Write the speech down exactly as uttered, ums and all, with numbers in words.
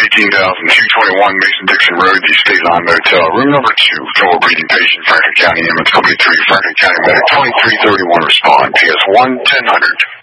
eighteen thousand two twenty-one Mason-Dixon Road, the State Line Motel. Room number two, total breathing patient, Franklin County, Emmons Company three, Franklin County Medic twenty-three thirty-one, respond. P S one ten hundred.